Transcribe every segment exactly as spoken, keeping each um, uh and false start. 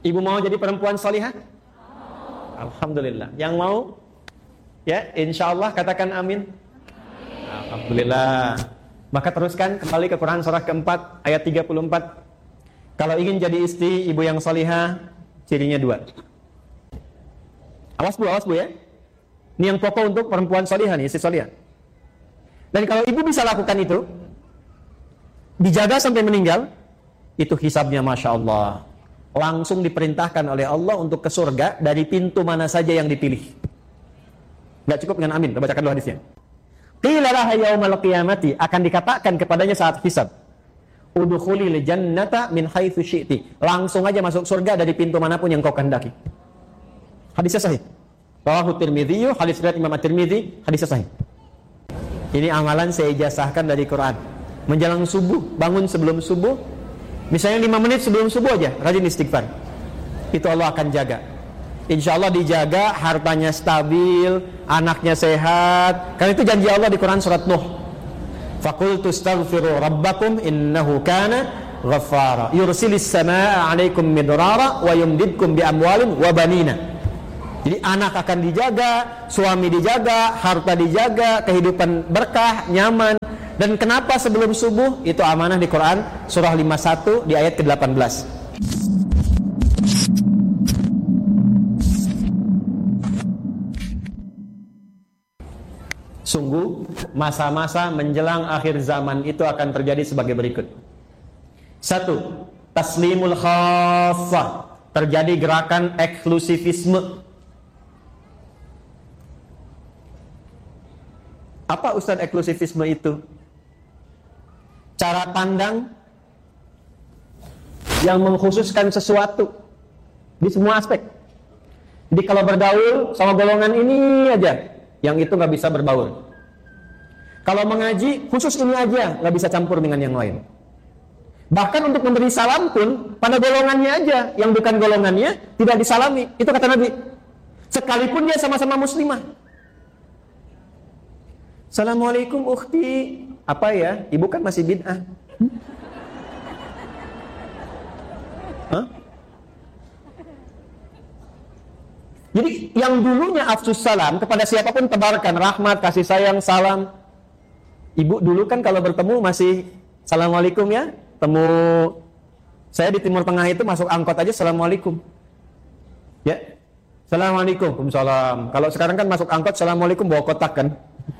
Ibu mau jadi perempuan salihah? Alhamdulillah. Yang mau? Ya, insyaallah katakan amin. Alhamdulillah. Maka teruskan kembali ke Quran surah keempat ayat tiga puluh empat. Kalau ingin jadi istri ibu yang salihah, cirinya dua. Awas bu, awas bu ya. Ini yang pokok untuk perempuan salihah nih, istri salihah. Dan kalau ibu bisa lakukan itu, dijaga sampai meninggal, itu hisabnya Masya Allah. Langsung diperintahkan oleh Allah untuk ke surga dari pintu mana saja yang dipilih. Gak cukup dengan amin, kita bacakan dulu hadisnya. Qila laha yaumal qiyamati, akan dikatakan kepadanya saat hisab, udkhulil jannata min haitsu syi'ti. Langsung aja masuk surga dari pintu manapun yang kau kehendaki. Hadisnya sahih. Rawahu Tirmidzi, hadis riwayat Imam At-Tirmidzi, hadisnya sahih. Ini amalan saya ijazahkan dari Quran. Menjelang subuh, bangun sebelum subuh, misalnya lima menit sebelum subuh aja, rajin istighfar. Itu Allah akan jaga. Insya Allah dijaga, hartanya stabil, anaknya sehat. Karena itu janji Allah di Quran surat Nuh. Faqultu astaghfiru rabbakum innahu kana ghaffara yursilis samaa'a 'alaikum midrara wa yumdidkum bi amwalin wa banina. Jadi anak akan dijaga, suami dijaga, harta dijaga, kehidupan berkah, nyaman. Dan kenapa sebelum subuh? Itu amanah di Quran surah lima puluh satu di ayat ke delapan belas. Sungguh masa-masa menjelang akhir zaman itu akan terjadi sebagai berikut. Satu, taslimul khassah, terjadi gerakan eksklusivisme. Apa Ustaz eksklusivisme itu? Cara pandang yang mengkhususkan sesuatu di semua aspek. Jadi kalau bergaul sama golongan ini aja, yang itu nggak bisa berbaur. Kalau mengaji, khusus ini aja, nggak bisa campur dengan yang lain. Bahkan untuk memberi salam pun, pada golongannya aja, yang bukan golongannya, tidak disalami. Itu kata Nabi. Sekalipun dia sama-sama muslimah. Assalamualaikum ukhti. Apa ya? Ibu kan masih bid'ah. Hah? Jadi yang dulunya afsus salam kepada siapapun tebarkan rahmat, kasih sayang, salam. Ibu dulu kan kalau bertemu masih Assalamualaikum ya. Temu saya di Timur Tengah itu masuk angkot aja Assalamualaikum. Ya. Assalamualaikum. Waalaikumsalam. Kalau sekarang kan masuk angkot Assalamualaikum bawa kotak kan.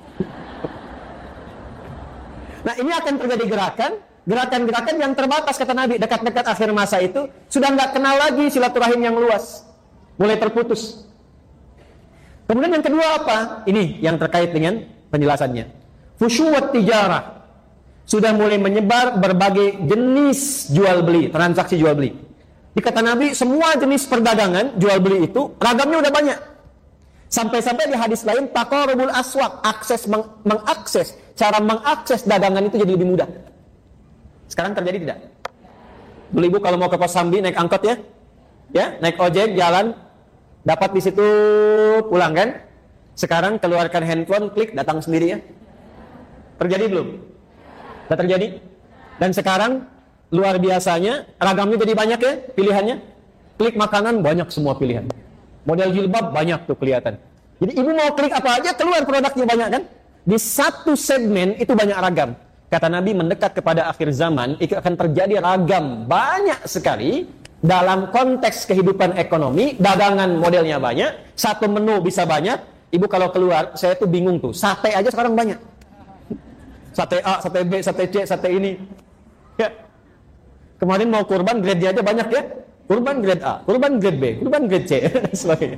Nah ini akan terjadi gerakan, gerakan-gerakan yang terbatas kata Nabi. Dekat-dekat akhir masa itu sudah nggak kenal lagi silaturahim yang luas, mulai terputus. Kemudian yang kedua apa? Ini yang terkait dengan penjelasannya. Fusyuwat tijarah, sudah mulai menyebar berbagai jenis jual beli, transaksi jual beli. Di kata Nabi semua jenis perdagangan jual beli itu ragamnya udah banyak. Sampai-sampai di hadis lain taqarrubul aswaq, akses meng- mengakses, cara mengakses dagangan itu jadi lebih mudah. Sekarang terjadi tidak? Dulu ibu kalau mau ke Kosambi naik angkot ya, ya naik ojek jalan, dapat di situ pulang kan? Sekarang keluarkan handphone, klik datang sendiri ya. Terjadi belum? Sudah terjadi? Dan sekarang luar biasanya ragamnya jadi banyak ya pilihannya. Klik makanan banyak semua pilihan. Model jilbab banyak tuh kelihatan. Jadi ibu mau klik apa aja keluar produknya banyak kan? Di satu segmen itu banyak ragam. Kata Nabi mendekat kepada akhir zaman itu akan terjadi ragam banyak sekali dalam konteks kehidupan ekonomi. Dagangan modelnya banyak, satu menu bisa banyak. Ibu kalau keluar saya tuh bingung tuh. Sate aja sekarang banyak. Sate A, sate B, sate C, sate ini. Ya. Kemarin mau kurban grade aja banyak ya. Kurban grade A, kurban grade B, kurban grade C, sebagainya.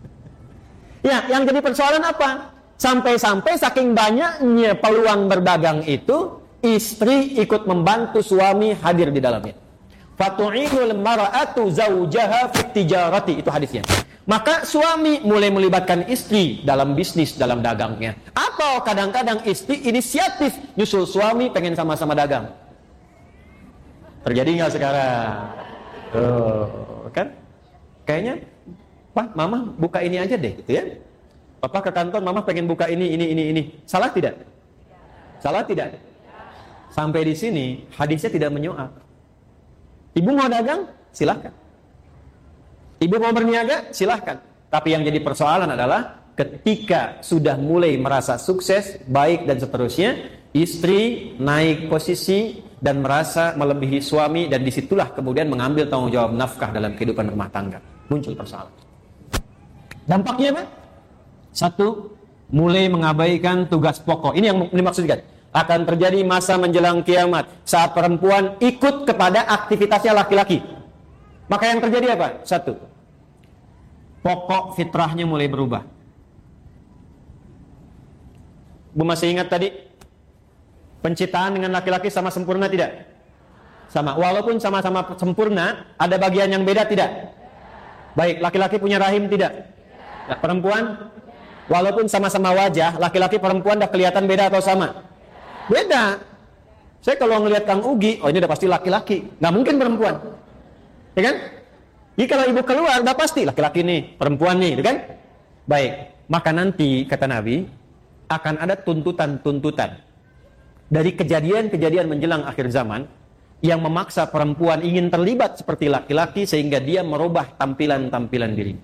Ya, yang jadi persoalan apa? Sampai-sampai saking banyaknya peluang berdagang itu, istri ikut membantu suami hadir di dalamnya. Fatu'inul mar'atu zawjaha fit tijarati, itu hadisnya. Maka suami mulai melibatkan istri dalam bisnis, dalam dagangnya. Atau kadang-kadang istri inisiatif nyusul suami pengen sama-sama dagang. Terjadi nggak sekarang? Oh, kan? Kayaknya, Pak, Mama buka ini aja deh, gitu ya. Papa ke kantor, Mama pengen buka ini, ini, ini, ini. Salah tidak? Salah tidak? Sampai di sini hadisnya tidak menyoal. Ibu mau dagang? Silakan. Ibu mau berniaga, silahkan. Tapi yang jadi persoalan adalah ketika sudah mulai merasa sukses, baik dan seterusnya, istri naik posisi dan merasa melebihi suami, dan disitulah kemudian mengambil tanggung jawab nafkah dalam kehidupan rumah tangga. Muncul persoalan. Dampaknya apa? Satu, mulai mengabaikan tugas pokok. Ini yang dimaksudkan. Akan terjadi masa menjelang kiamat saat perempuan ikut kepada aktivitasnya laki-laki. Maka yang terjadi apa? Satu, pokok fitrahnya mulai berubah. Bu masih ingat tadi? Penciptaan dengan laki-laki sama sempurna tidak? Sama. Walaupun sama-sama sempurna, ada bagian yang beda tidak? Baik, laki-laki punya rahim tidak? Nah, perempuan? Walaupun sama-sama wajah, laki-laki perempuan dah kelihatan beda atau sama? Beda. Saya kalau ngelihat Kang Ugi, oh ini udah pasti laki-laki, nggak mungkin perempuan, ya kan? Jadi kalau ibu keluar, udah pasti laki-laki nih, perempuan nih, ya kan? Baik, maka nanti kata Nabi akan ada tuntutan-tuntutan dari kejadian-kejadian menjelang akhir zaman yang memaksa perempuan ingin terlibat seperti laki-laki sehingga dia merubah tampilan-tampilan diri.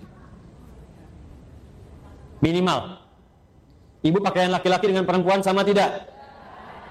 Minimal, ibu pakaian laki-laki dengan perempuan sama tidak?